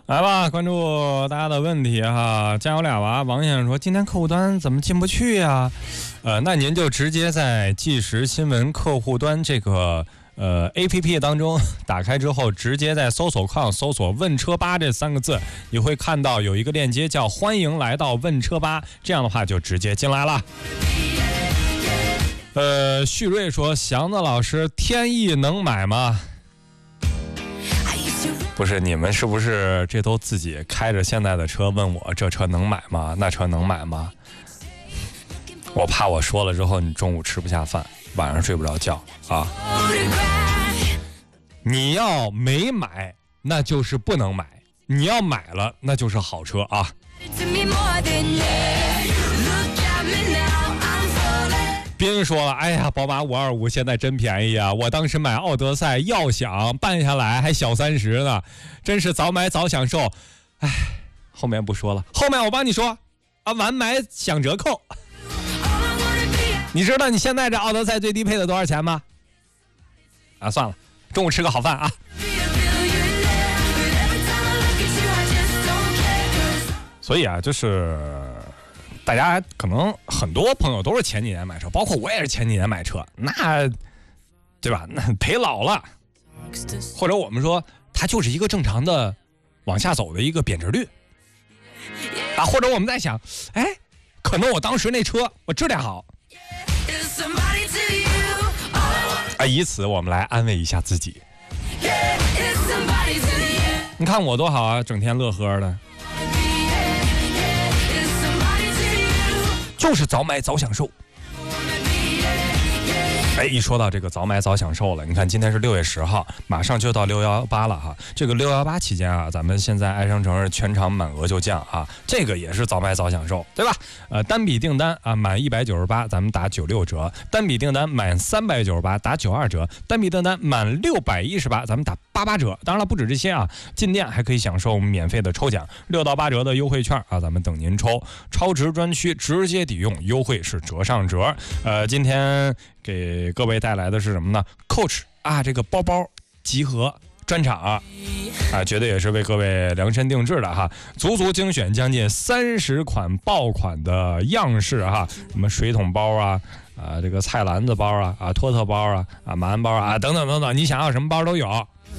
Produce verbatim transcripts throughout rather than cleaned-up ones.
来吧，关注大家的问题哈。加油俩娃，王先生说今天客户端怎么进不去呀？呃，那您就直接在即时新闻客户端这个呃 A P P 当中打开之后，直接在搜索框搜索问车吧这三个字，你会看到有一个链接叫欢迎来到问车吧，这样的话就直接进来了。呃，旭瑞说祥子老师天意能买吗？不是，你们是不是这都自己开着现在的车问我这车能买吗？那车能买吗？我怕我说了之后你中午吃不下饭，晚上睡不着觉啊。你要没买那就是不能买，你要买了那就是好车啊。斌说了，哎呀，宝马五二五现在真便宜啊！我当时买奥德赛要想办下来还小三十呢，真是早买早享受。哎，后面不说了，后面我帮你说啊，晚买享折扣。你知道你现在这奥德赛最低配的多少钱吗？啊，算了，中午吃个好饭啊。所以啊，就是大家可能很多朋友都是前几年买车，包括我也是前几年买车，那对吧？那赔老了，或者我们说它就是一个正常的往下走的一个贬值率啊，或者我们在想，哎，可能我当时那车我质量好啊，以此我们来安慰一下自己。你看我多好啊，整天乐呵的。就是早买早享受。哎，一说到这个早买早享受了，你看今天是六月十号，马上就到六幺八了哈。这个六幺八期间啊，咱们现在爱商城是全场满额就降啊，这个也是早买早享受，对吧？呃，单笔订单啊满一百九十八，咱们打九六折；单笔订单满三百九十八，打九二折；单笔订单满六百一十八，咱们打八八折。当然了，不止这些啊，进店还可以享受免费的抽奖，六到八折的优惠券啊，咱们等您抽。超值专区直接抵用，优惠是折上折。呃，今天给各位带来的是什么呢 ？Coach 啊，这个包包集合专场啊，啊，绝对也是为各位量身定制的哈，足足精选将近三十款爆款的样式哈，什么水桶包啊，啊，这个菜篮子包啊，啊，托特包啊，啊，马鞍包啊，等等等等，你想要什么包都有。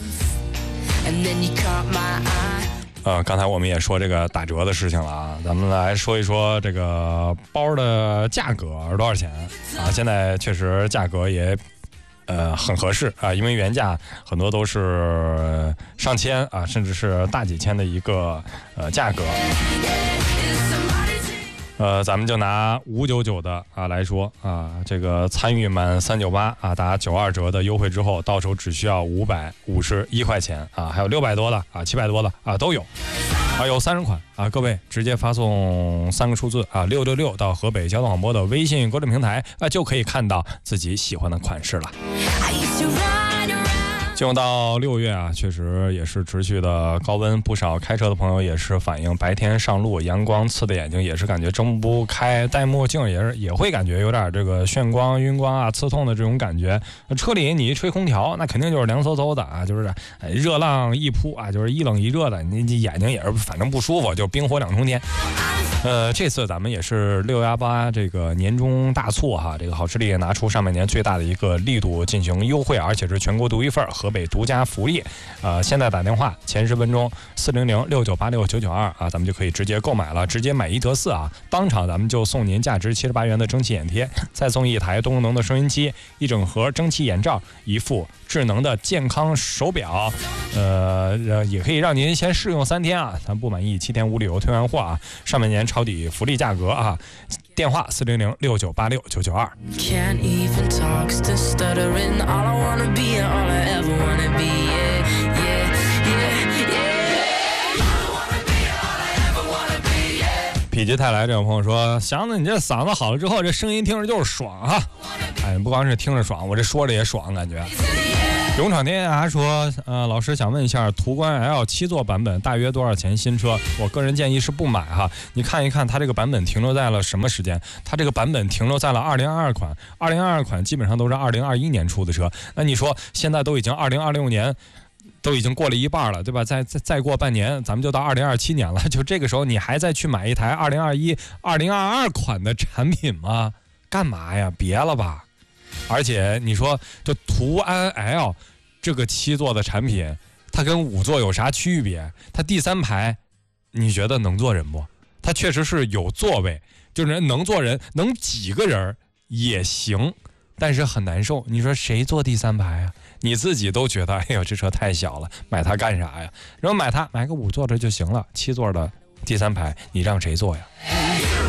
呃，刚才我们也说这个打折的事情了啊，咱们来说一说这个包的价格是多少钱啊？现在确实价格也呃很合适啊，因为原价很多都是上千啊，甚至是大几千的一个呃价格。呃，咱们就拿五九九的啊来说啊，这个参与满三九八啊，打九二折的优惠之后，到手只需要五百五十一块钱啊，还有六百多的啊，七百多的啊都有啊，有三十款啊，各位直接发送三个数字啊六六六到河北交通广播的微信公众平台啊，就可以看到自己喜欢的款式了。进入到六月啊，确实也是持续的高温，不少开车的朋友也是反映白天上路阳光刺的眼睛，也是感觉睁不开，戴墨镜也是也会感觉有点这个眩光、晕光啊、刺痛的这种感觉。车里你一吹空调，那肯定就是凉飕飕的啊，就是热浪一扑啊，就是一冷一热的，你你眼睛也是反正不舒服，就冰火两重天。呃，这次咱们也是六幺八这个年终大促哈，这个好吃力也拿出上半年最大的一个力度进行优惠，而且是全国独一份，河北独家福利。呃，现在打电话前十分钟四零零六九八六九九二啊，咱们就可以直接购买了，直接买一得四啊！当场咱们就送您价值七十八元的蒸汽眼贴，再送一台多功能的收音机，一整盒蒸汽眼罩，一副智能的健康手表。呃，也可以让您先试用三天啊，咱不满意七天无理由退换货啊！上半年抄底福利价格啊，电话四零零六九八六九九二。否极泰来这种朋友说，祥子你这嗓子好了之后，这声音听着就是爽哈、啊！哎，不光是听着爽，我这说着也爽，感觉。勇闯天涯说，呃，老师想问一下，途观 L 七座版本大约多少钱新车？我个人建议是不买哈。你看一看它这个版本停留在了什么时间？它这个版本停留在了二零二二款，二零二二款基本上都是二零二一年出的车。那你说现在都已经二零二六年， 都已经过了一半了，对吧？再再再过半年，咱们就到二零二七年了。就这个时候，你还在去买一台二零二一、二零二二款的产品吗？干嘛呀？别了吧！而且你说，这途安 L 这个七座的产品，它跟五座有啥区别？它第三排，你觉得能坐人不？它确实是有座位，就是能坐人，能几个人也行，但是很难受。你说谁坐第三排啊？你自己都觉得，哎呦，这车太小了，买它干啥呀？然后买它，买个五座的就行了，七座的第三排，你让谁坐呀？